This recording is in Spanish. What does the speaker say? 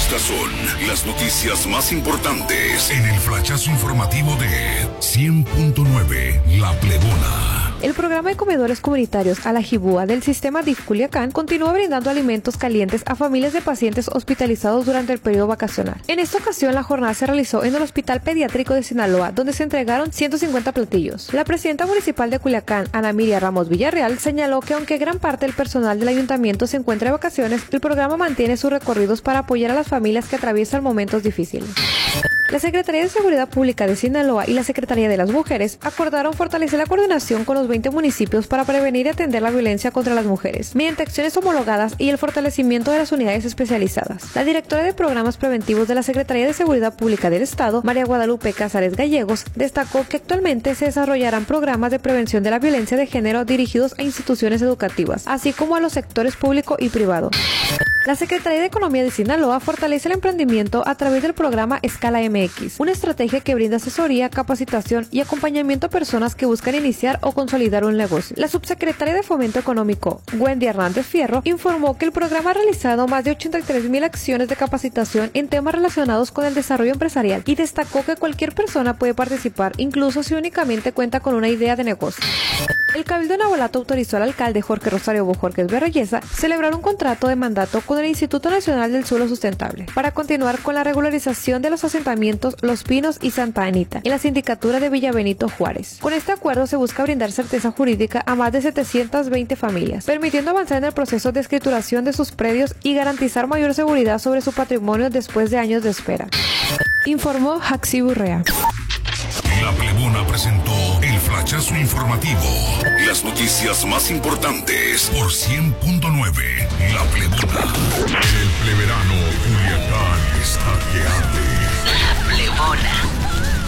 Estas son las noticias más importantes en el flachazo informativo de 100.9 La Plebona. El programa de comedores comunitarios Alajibúa del sistema DIF Culiacán continúa brindando alimentos calientes a familias de pacientes hospitalizados durante el periodo vacacional. En esta ocasión, la jornada se realizó en el Hospital Pediátrico de Sinaloa, donde se entregaron 150 platillos. La presidenta municipal de Culiacán, Ana Miria Ramos Villarreal, señaló que aunque gran parte del personal del ayuntamiento se encuentra de vacaciones, el programa mantiene sus recorridos para apoyar a las familias que atraviesan momentos difíciles. La Secretaría de Seguridad Pública de Sinaloa y la Secretaría de las Mujeres acordaron fortalecer la coordinación con los 20 municipios para prevenir y atender la violencia contra las mujeres, mediante acciones homologadas y el fortalecimiento de las unidades especializadas. La directora de Programas Preventivos de la Secretaría de Seguridad Pública del Estado, María Guadalupe Cázares Gallegos, destacó que actualmente se desarrollarán programas de prevención de la violencia de género dirigidos a instituciones educativas, así como a los sectores público y privado. La Secretaría de Economía de Sinaloa fortalece el emprendimiento a través del programa Escala MX, una estrategia que brinda asesoría, capacitación y acompañamiento a personas que buscan iniciar o consolidar un negocio. La subsecretaria de Fomento Económico, Wendy Hernández Fierro, informó que el programa ha realizado más de 83,000 acciones de capacitación en temas relacionados con el desarrollo empresarial y destacó que cualquier persona puede participar, incluso si únicamente cuenta con una idea de negocio. El Cabildo de Navolato autorizó al alcalde Jorge Rosario Bojorquez Berreyesa celebrar un contrato de mandato con el Instituto Nacional del Suelo Sustentable para continuar con la regularización de los asentamientos Los Pinos y Santa Anita en la sindicatura de Villa Benito Juárez. Con este acuerdo se busca brindar certeza jurídica a más de 720 familias, permitiendo avanzar en el proceso de escrituración de sus predios y garantizar mayor seguridad sobre su patrimonio después de años de espera. Informó Jaxi Burrea. La Plebona presentó el flachazo informativo. Las noticias más importantes por 100.9 La Plebona. El